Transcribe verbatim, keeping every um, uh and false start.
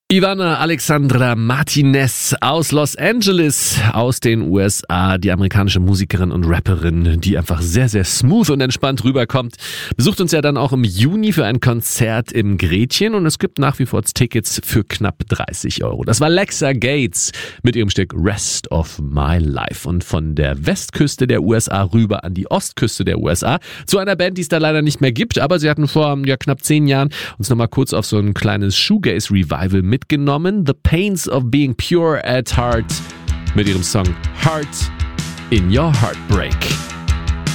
Ivana Alexandra Martinez aus Los Angeles, aus den U S A, die amerikanische Musikerin und Rapperin, die einfach sehr, sehr smooth und entspannt rüberkommt, besucht uns ja dann auch im Juni für ein Konzert im Gretchen und es gibt nach wie vor Tickets für knapp dreißig Euro. Das war Lexa Gates mit ihrem Stück Rest of My Life und von der Westküste der U S A rüber an die Ostküste der U S A zu einer Band, die es da leider nicht mehr gibt, aber sie hatten vor ja, knapp zehn Jahren uns nochmal kurz auf so ein kleines Shoegaze-Revival mit mitgenommen. The Pains of Being Pure at Heart mit ihrem Song Heart in Your Heartbreak.